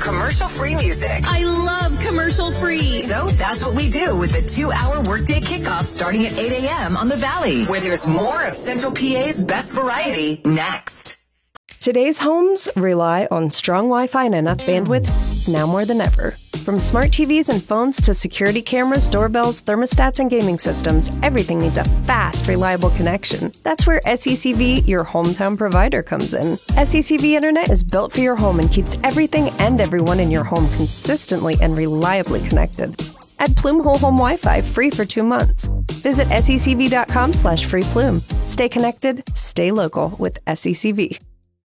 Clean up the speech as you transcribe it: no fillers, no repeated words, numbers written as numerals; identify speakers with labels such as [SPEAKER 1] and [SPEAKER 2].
[SPEAKER 1] commercial-free music.
[SPEAKER 2] I love commercial-free.
[SPEAKER 1] So that's what we do with the 2-hour workday kickoff starting at 8 a.m. on The Valley, where there's more of Central PA's best variety next.
[SPEAKER 3] Today's homes rely on strong Wi-Fi and enough bandwidth now more than ever. From smart TVs and phones to security cameras, doorbells, thermostats, and gaming systems, everything needs a fast, reliable connection. That's where SECV, your hometown provider, comes in. SECV Internet is built for your home and keeps everything and everyone in your home consistently and reliably connected. Add Plume Whole Home Wi-Fi free for 2 months. Visit secv.com/freeplume. Stay connected, stay local with SECV.